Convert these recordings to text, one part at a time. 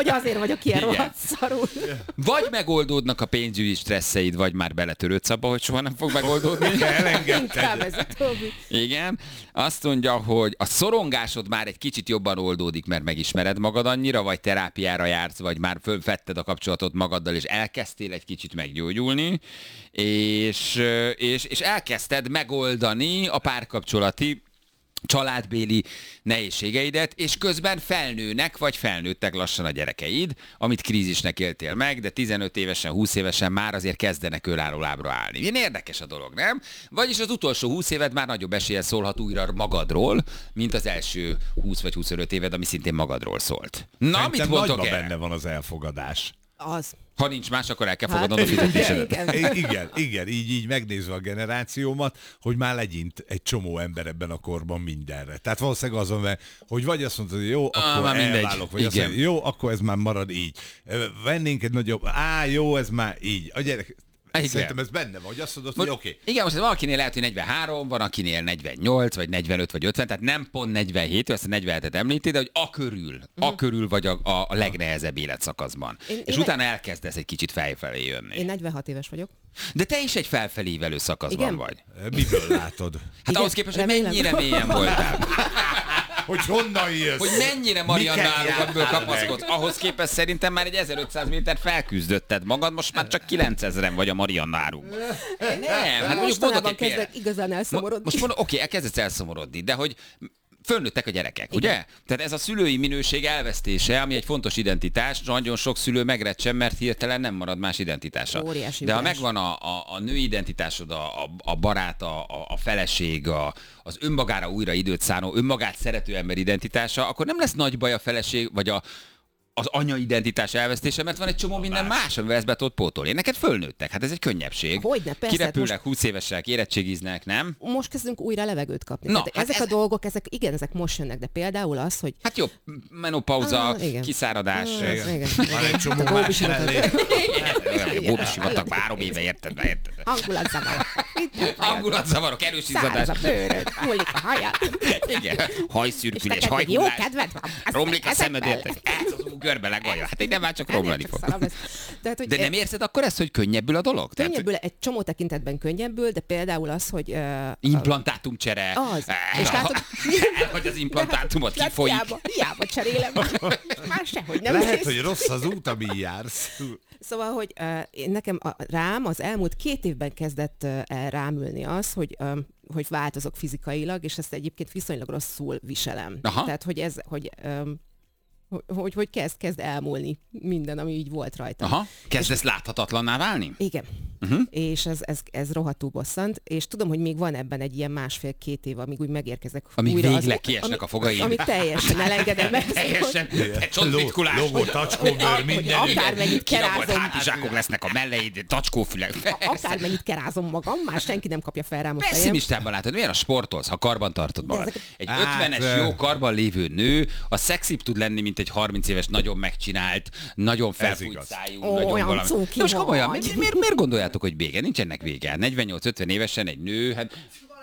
hogy azért vagyok ilyen rohadt szarul. Vagy megoldódnak a pénzügyi stresszeid, vagy már beletörődsz abba, hogy soha nem fog megoldódni. Inkább ez a Tobi. Igen. Azt mondja, hogy a szorongásod már egy kicsit jobban oldódik, mert megismered magad annyira, vagy terápiára jársz, vagy már fölvetted a kapcsolatot magaddal, és elkezdtél egy kicsit meggyógyulni, és elkezdted megoldani a párkapcsolati családbéli nehézségeidet, és közben felnőnek, vagy felnőttek lassan a gyerekeid, amit krízisnek éltél meg, de 15 évesen, 20 évesen már azért kezdenek önálló lábra állni. Ilyen érdekes a dolog, nem? Vagyis az utolsó 20 éved már nagyobb eséllyel szólhat újra magadról, mint az első 20 vagy 25 éved, ami szintén magadról szólt. Na, Szerintem mit mondtok nagyban el? benne van az elfogadás. Az. Ha nincs más, akkor el kell fogadnod a fizetésedet. Igen, így megnézve a generációmat, hogy már legyint egy csomó ember ebben a korban mindenre. Tehát valószínűleg azon, hogy vagy azt mondod, hogy jó, akkor már mindegy. elválok, vagy azt mondod, jó, akkor ez már marad így. Vennénk egy nagyobb, jó, ez már így. A gyerek, szerintem ez benne van, hogy azt mondod, hogy oké. Igen, most valakinél lehet, hogy 43, van akinél 48, vagy 45, vagy 50, tehát nem pont 47, ezt a 47-et említi, de hogy a körül vagy a legnehezebb életszakaszban. És utána elkezdesz egy kicsit felfelé jönni. Én 46 éves vagyok. De te is egy felfelévelő szakaszban vagy. Miből látod? Hát Igen, ahhoz képest, hogy remélem. mennyire mélyen voltál. Hogy honnan jössz? Hogy mennyire Marianna állókatból kapaszkodsz. Ahhoz képest szerintem már egy 1500 métert felküzdötted magad, most már csak 9000-en vagy a Marianna árukban. Nem, hát mondjuk mondok Mostanában egy kezdek példát. igazán elszomorodni. Most mondom, oké, elkezdesz elszomorodni, de hogy fölnőttek a gyerekek, ugye? Tehát ez a szülői minőség elvesztése, ami egy fontos identitás, nagyon sok szülő megrecsen, mert hirtelen nem marad más identitása. Óriási de ha ügyes. megvan a női identitásod, a barát, a feleség, az önmagára újra időt szánó, önmagát szerető ember identitása, akkor nem lesz nagy baj a feleség, vagy az anya identitás elvesztése, mert van egy csomó minden más, amivel ezt be tudod pótolni. Neked fölnőttek, hát ez egy könnyebbség. Hogyne, persze, Kirepülnek, 20 évesek, érettségiznek, nem? Most kezdünk újra levegőt kapni. Na, Tehát hát ezek a dolgok, ezek most jönnek, de például az, hogy... Hát jó, menopauza, igen. kiszáradás. Igen. Van egy csomó más mellé. Bóbisivatag 3 éve, érted? Hangulatzavarok. Hangulatzavarok, erős izzadás. Száraz a bőröd, hullik a hajad. Igen, hajszürkülés, És neked még jó hajhullás. kedved van. Romlik a Ezekkel. szemed, érted? Ez az görbe legalja. Hát így nem már csak romlani fog. Tehát, hogy De nem érzed akkor ezt, hogy könnyebbül a dolog? Tehát, könnyebbül, egy csomó tekintetben könnyebbül, de például az, hogy... implantátumcsere. Az. És látod... Hogy az implantátumot Hát kifolyik. hiába cserélem. Már sehogy nem Lehet, néz. hogy rossz az út, amin jársz. Szóval, hogy nekem rám az elmúlt 2 évben kezdett el rámülni az, hogy változok fizikailag, és ezt egyébként viszonylag rosszul viselem. Aha. Tehát, hogy kezd elmúlni minden, ami így volt rajta. Aha, kezdesz láthatatlanná válni? Igen. És ez rohadtul bosszant, és tudom, hogy még van ebben egy ilyen 1,5-2 év, amíg úgy megérkezek Amíg újra. végleg kiesnek a fogaim. Ami teljesen elengedem ezt. Teljesen csontritkulás. Logó, tacskóbőr, minden. Akármennyit Kirakolt kerázom. hátizsákok lesznek a melleid, tacskófülek. Akármennyit kerázom magam, már senki nem kapja fel rám a fejem. Pessimistában látod, milyen a sportolsz, ha karban tartod magad. Egy Hát, 50-es jó karban lévő nő, a szexibb tud lenni, mint egy 30 éves, nagyon megcsinált, nagyon felfújt igaz. szájú, Ó, nagyon olyan valami. cuki De most komolyan, vagy. miért gondoljátok, hogy vége? Nincs ennek vége. 48-50 évesen egy nő, hát...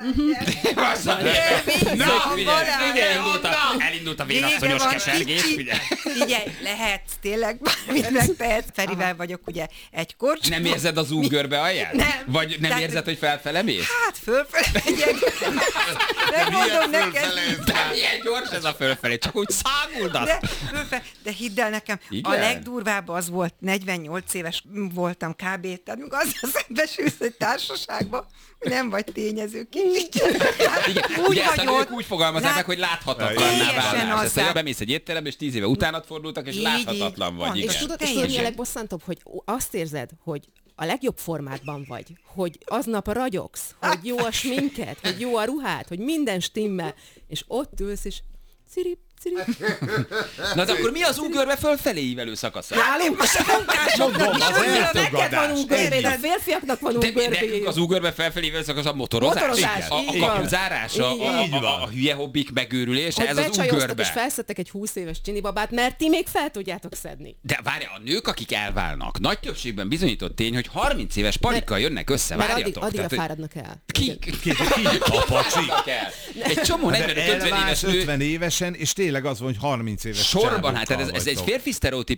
Elindult a vénasszonyos kesergés, figyelj. Figyelj, lehetsz tényleg bármit megtehetsz. Ferivel vagyok ugye egy korcs. Nem érzed az ungörbe alját? Nem. Vagy nem Tehát- érzed, hogy felfele mész? Hát fölfelé megyek. Nem mondom neked. De milyen gyors ez a fölfelé, csak úgy száguldasz. De hidd el nekem, Igen? a legdurvább az volt, 48 éves voltam kb. Tehát amikor azzal szembesülsz egy társaságba, nem vagy tényező kicsit. Igen, ugye ezt a nők úgy fogalmazzák meg, hogy láthatatlanná Teljesen válás. az. Ezt bemész egy étterembe, és 10 éve utánad fordultak, és Így, láthatatlan így. vagy. Van, Igen. És tudod, mi a legbosszantóbb, hogy azt érzed, hogy a legjobb formádban vagy, hogy aznap ragyogsz, hogy jó a sminked, hogy jó a ruhád, hogy minden stimmel, és ott ülsz, és cirip, cirip. Na de akkor mi az ugörbe fölfelé ívelő szakasza? Nálunk most a munkásoknak Mondom, az elfogadás. Neked van ugörbé, a férfiaknak van De ugörbé. nekünk az ugörbe felfelé ívelő szakasz a motorozás? Motorozás, A így van. kapuzárás? Így van. A hülye hobbik megőrülése? Hogy Ez az becsajoztak és ugörbe? felszedtek egy 20 éves csinibabát, mert ti még fel tudjátok szedni. De várj, a nők, akik elválnak, nagy többségben bizonyított tény, hogy 30 éves parikkal jönnek össze, Mert várjatok. addigra Tehát, hogy fáradnak el. Ki? A pacsi. Kell. Egy csomó 45-50 éves Elválsz nő 50 évesen, és tényleg az van, hogy 30 éves sorban, hát csávokkal ez egy vagytok. férfi sztereotípia,